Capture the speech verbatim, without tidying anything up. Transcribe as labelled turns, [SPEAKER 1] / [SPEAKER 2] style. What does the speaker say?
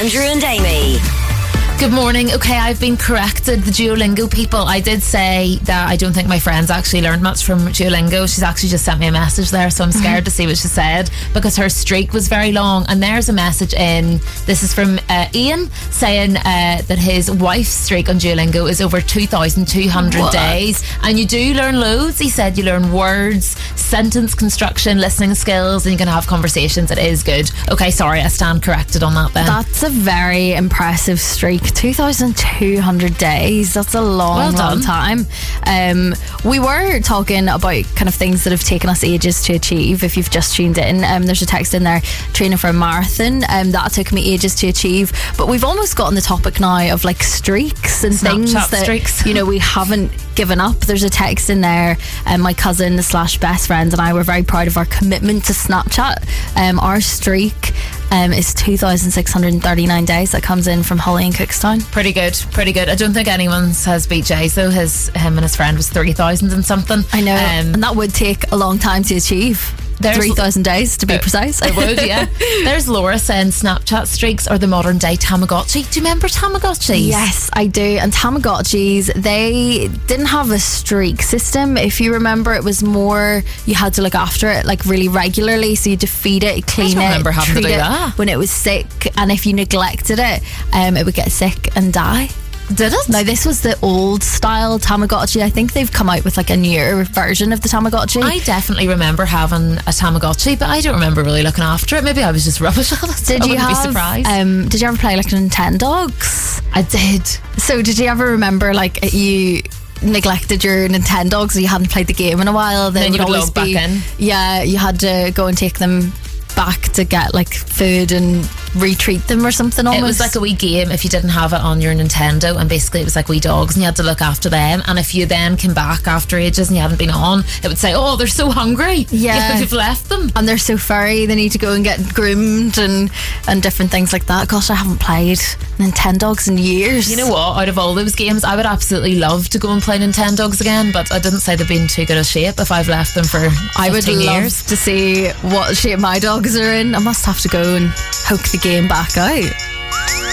[SPEAKER 1] Andrew and Amy.
[SPEAKER 2] Good morning. Okay, I've been corrected. The Duolingo people, I did say that I don't think my friend's actually learned much from Duolingo. She's actually just sent me a message there, so I'm scared to see what she said because her streak was very long. And there's a message in, this is from uh, Ian, saying uh, that his wife's streak on Duolingo is over two thousand two hundred
[SPEAKER 3] What?
[SPEAKER 2] days. And you do learn loads. He said you learn words, sentence construction, listening skills, and you can have conversations. It is good. Okay, sorry, I stand corrected on that then.
[SPEAKER 3] That's a very impressive streak. two thousand two hundred days. That's a long,
[SPEAKER 2] Well
[SPEAKER 3] long
[SPEAKER 2] done.
[SPEAKER 3] time. Um, we were talking about kind of things that have taken us ages to achieve. If you've just tuned in, um, there's a text in there, training for a marathon. Um, that took me ages to achieve. But we've almost gotten the topic now of like streaks and things
[SPEAKER 2] Snapchat
[SPEAKER 3] that
[SPEAKER 2] streaks.
[SPEAKER 3] you know we haven't given up. There's a text in there, and um, my cousin slash best friend and I were very proud of our commitment to Snapchat. Um, our streak um, is two thousand six hundred thirty-nine days. That comes in from Holly in Cookstown.
[SPEAKER 2] Pretty good, pretty good. I don't think anyone has beat Jay's though. His him and his friend was thirty thousand and something.
[SPEAKER 3] I know,
[SPEAKER 2] Um,
[SPEAKER 3] and that would take a long time to achieve.
[SPEAKER 2] There's-
[SPEAKER 3] three thousand days to be precise.
[SPEAKER 2] It would, yeah. There's Laura saying Snapchat streaks are the modern day Tamagotchi. Do you remember Tamagotchis?
[SPEAKER 3] Yes, I do. And Tamagotchis, they didn't have a streak system. If you remember, it was more you had to look after it like really regularly. So you had to feed it, clean
[SPEAKER 2] don't
[SPEAKER 3] it,
[SPEAKER 2] remember having to
[SPEAKER 3] treat
[SPEAKER 2] do
[SPEAKER 3] it
[SPEAKER 2] that.
[SPEAKER 3] when it was sick. And if you neglected it, um, it would get sick and die.
[SPEAKER 2] Did it?
[SPEAKER 3] Now, this was the old style Tamagotchi. I think they've come out with like a newer version of the Tamagotchi.
[SPEAKER 2] I definitely remember having a Tamagotchi, but I don't remember really looking after it. Maybe I was just rubbish at it.
[SPEAKER 3] did
[SPEAKER 2] I
[SPEAKER 3] you
[SPEAKER 2] wouldn't
[SPEAKER 3] have?
[SPEAKER 2] be surprised.
[SPEAKER 3] Um, did you ever play like Nintendogs?
[SPEAKER 2] I did.
[SPEAKER 3] So did you ever remember like you neglected your Nintendogs, or you hadn't played the game in a while? They
[SPEAKER 2] Then you
[SPEAKER 3] would
[SPEAKER 2] would
[SPEAKER 3] always
[SPEAKER 2] log back
[SPEAKER 3] be,
[SPEAKER 2] in.
[SPEAKER 3] Yeah, you had to go and take them back to get like food and retreat them or something. Almost.
[SPEAKER 2] It was like a wee game if you didn't have it on your Nintendo, and basically it was like wee dogs and you had to look after them, and if you then came back after ages and you hadn't been on, it would say, oh, they're so hungry.
[SPEAKER 3] Yeah.
[SPEAKER 2] You've left them.
[SPEAKER 3] and they're so furry, they need to go and get groomed and and different things like that. Gosh, I haven't played Nintendogs in years.
[SPEAKER 2] You know what? Out of all those games, I would absolutely love to go and play Nintendogs again, but I didn't say they've been too good a shape if I've left them for
[SPEAKER 3] I would
[SPEAKER 2] fifteen
[SPEAKER 3] love
[SPEAKER 2] years.
[SPEAKER 3] to see what shape my dogs are in. I must have to go and hook the game back out.